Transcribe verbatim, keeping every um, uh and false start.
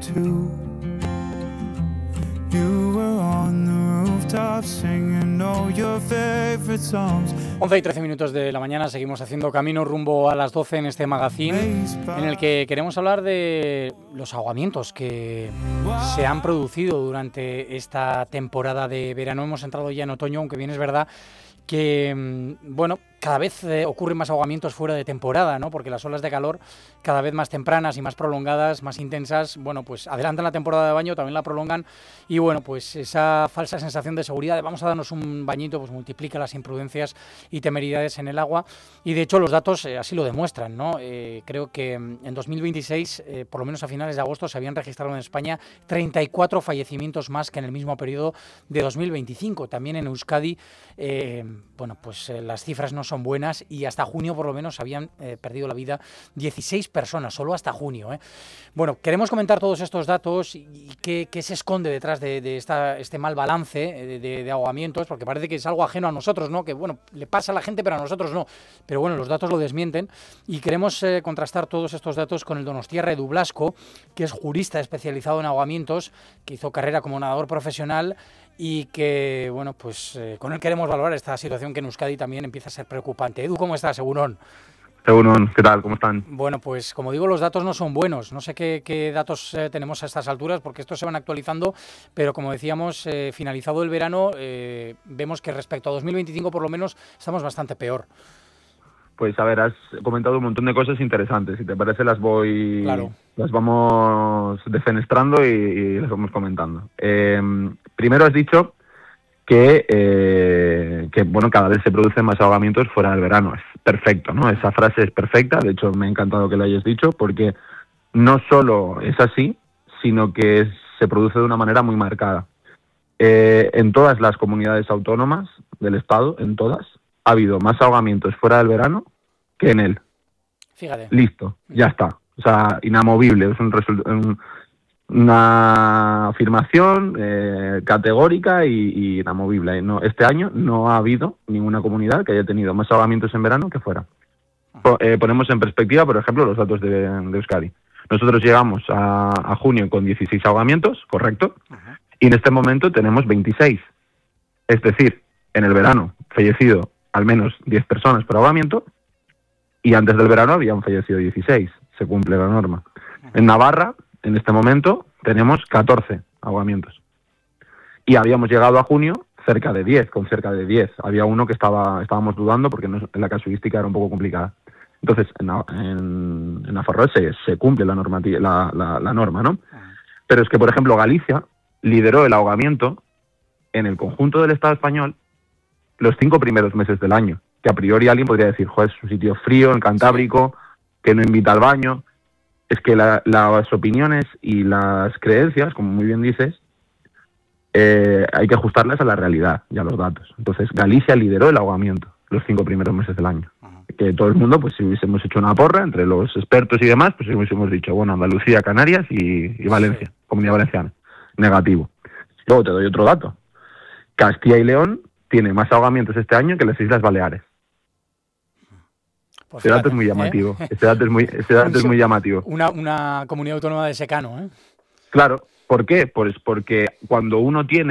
too. You were on the rooftop singing all your favorite songs. once y trece minutos de la mañana, seguimos haciendo camino rumbo a las doce en este magazine, en el que queremos hablar de los ahogamientos que se han producido durante esta temporada de verano. Hemos entrado ya en otoño, aunque bien es verdad que, bueno, cada vez eh, ocurren más ahogamientos fuera de temporada, ¿no? Porque las olas de calor, cada vez más tempranas y más prolongadas, más intensas, bueno, pues adelantan la temporada de baño, también la prolongan, y bueno, pues esa falsa sensación de seguridad de vamos a darnos un bañito, pues multiplica las imprudencias y temeridades en el agua, y de hecho los datos eh, así lo demuestran, ¿no? Eh, creo que en dos mil veintiséis, eh, por lo menos a finales de agosto, se habían registrado en España treinta y cuatro fallecimientos más que en el mismo periodo de dos mil veinticinco. También en Euskadi, eh, bueno, pues eh, las cifras no son buenas, y hasta junio por lo menos habían eh, perdido la vida dieciséis personas, solo hasta junio, ¿eh? Bueno, queremos comentar todos estos datos y, y qué, qué se esconde detrás de, de esta, este mal balance de, de, de ahogamientos, porque parece que es algo ajeno a nosotros, ¿no? Que bueno, le pasa a la gente pero a nosotros no, pero bueno, los datos lo desmienten, y queremos eh, contrastar todos estos datos con el donostiarra Edu Blasco, que es jurista especializado en ahogamientos, que hizo carrera como nadador profesional y que, bueno, pues eh, con él queremos valorar esta situación que en Euskadi también empieza a ser preocupante. Edu, ¿cómo estás? Segurón. Segurón, ¿qué tal? ¿Cómo están? Bueno, pues como digo, los datos no son buenos. No sé qué, qué datos eh, tenemos a estas alturas, porque estos se van actualizando, pero como decíamos, eh, finalizado el verano, eh, vemos que respecto a dos mil veinticinco por lo menos estamos bastante peor. Pues a ver, has comentado un montón de cosas interesantes. Si te parece, las voy, claro. las vamos defenestrando y, y las vamos comentando. Eh, primero has dicho que, eh, que bueno, cada vez se producen más ahogamientos fuera del verano. Es perfecto, ¿no? Esa frase es perfecta. De hecho, me ha encantado que lo hayas dicho, porque no solo es así, sino que es, se produce de una manera muy marcada. Eh, en todas las comunidades autónomas del Estado, en todas, ha habido más ahogamientos fuera del verano que en él. Fíjate. Listo, ya está. O sea, inamovible. Es un, un, una afirmación eh, categórica y, y inamovible. No, este año no ha habido ninguna comunidad que haya tenido más ahogamientos en verano que fuera. Po, eh, ponemos en perspectiva, por ejemplo, los datos de, de Euskadi. Nosotros llegamos a, a junio con dieciséis ahogamientos, correcto, uh-huh. y en este momento tenemos veintiséis. Es decir, en el verano fallecido al menos diez personas por ahogamiento, y antes del verano habían fallecido dieciséis. Se cumple la norma. En Navarra, en este momento, tenemos catorce ahogamientos. Y habíamos llegado a junio cerca de diez, con cerca de diez. Había uno que estaba estábamos dudando porque no, la casuística era un poco complicada. Entonces, en, en, en Nafarroa se, se cumple la, normativa, la, la, la norma, ¿no? Pero es que, por ejemplo, Galicia lideró el ahogamiento en el conjunto del Estado español los cinco primeros meses del año, que a priori alguien podría decir, joder, es un sitio frío, en Cantábrico, que no invita al baño. Es que la, las opiniones y las creencias, como muy bien dices, eh, hay que ajustarlas a la realidad y a los datos. Entonces, Galicia lideró el ahogamiento los cinco primeros meses del año. Uh-huh. Que todo el mundo, pues si hubiésemos hecho una porra entre los expertos y demás, pues hubiésemos dicho, bueno, Andalucía, Canarias y, y Valencia, sí. Comunidad Valenciana. Negativo. Luego te doy otro dato. Castilla y León tiene más ahogamientos este año que las Islas Baleares. Pues este dato es muy llamativo. ¿eh? Este dato es muy, este dato es muy llamativo. Una, una comunidad autónoma de secano, ¿eh? Claro. ¿Por qué? Pues porque cuando uno tiene